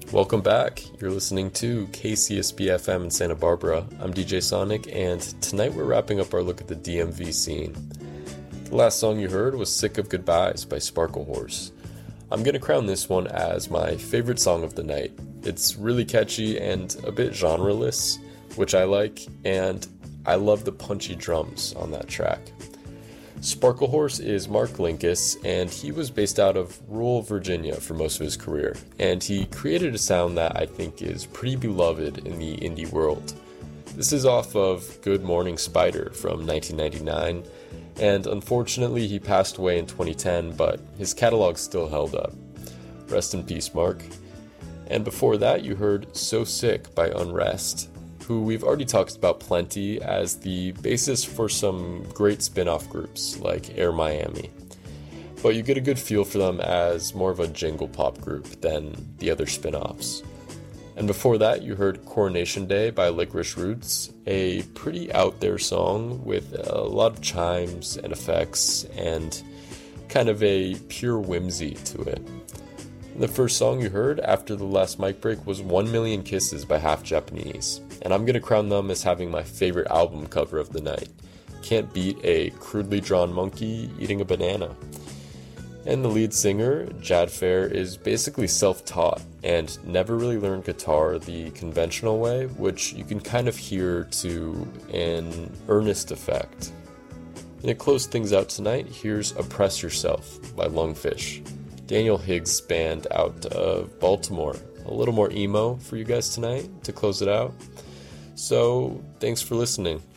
Welcome back. You're listening to KCSB FM in Santa Barbara. I'm DJ Sonic, and tonight we're wrapping up our look at the DMV scene. The last song you heard was Sick of Goodbyes by Sparklehorse. I'm going to crown this one as my favorite song of the night. It's really catchy and a bit genreless, which I like, and I love the punchy drums on that track. Sparklehorse is Mark Linkous, and he was based out of rural Virginia for most of his career, and he created a sound that I think is pretty beloved in the indie world. This is off of Good Morning Spider from 1999, and unfortunately he passed away in 2010, but his catalog still held up. Rest in peace, Mark. And before that you heard So Sick by Unrest, who we've already talked about plenty as the basis for some great spin-off groups like Air Miami. But you get a good feel for them as more of a jingle pop group than the other spin-offs. And before that you heard Coronation Day by Licorice Roots, a pretty out there song with a lot of chimes and effects and kind of a pure whimsy to it. And the first song you heard after the last mic break was 1 Million Kisses by Half Japanese, and I'm going to crown them as having my favorite album cover of the night. Can't beat a crudely drawn monkey eating a banana. And the lead singer, Jad Fair, is basically self-taught and never really learned guitar the conventional way, which you can kind of hear to an earnest effect. And to close things out tonight, here's Oppress Yourself by Lungfish, Daniel Higgs' band out of Baltimore. A little more emo for you guys tonight to close it out. So, thanks for listening.